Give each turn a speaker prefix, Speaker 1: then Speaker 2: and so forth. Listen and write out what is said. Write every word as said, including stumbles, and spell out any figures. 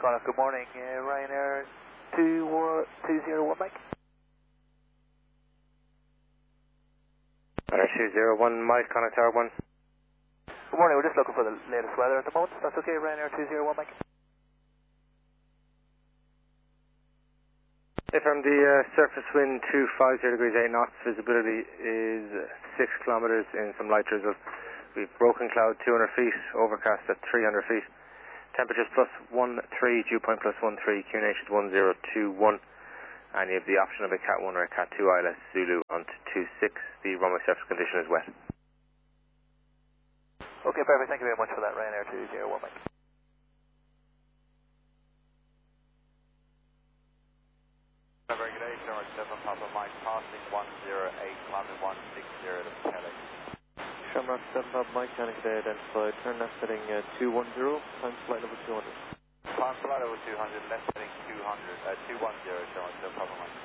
Speaker 1: Connor, good morning. Uh, Ryanair two zero one Mike.
Speaker 2: Ryanair two zero one Mike, Connor Tower one.
Speaker 1: Good morning, we're just looking for the latest weather at the moment. That's okay, Ryanair two zero one Mike.
Speaker 2: If from the uh, surface wind two five zero degrees eight knots, visibility is six kilometers in some light drizzle. We've broken cloud two hundred feet, overcast at three hundred feet. Temperatures plus one three, dew point plus one three, Q N H is one zero two one. And you have the option of a Cat one or a Cat two I L S Zulu on to two six. The runway surface condition is wet.
Speaker 1: Okay, perfect. Thank you very much for that, Ryanair two zero one Mike.
Speaker 3: Have a very good day, Sherman seven Papa Mike, passing one zero eight, climbing one six zero to Kelly.
Speaker 4: Shamrock seven Papa Mike, Canada identified, turn left heading uh, two one zero, time flight level two hundred.
Speaker 3: Time flight level two hundred, left heading two hundred, uh, two one zero, Sherman seven Papa Mike.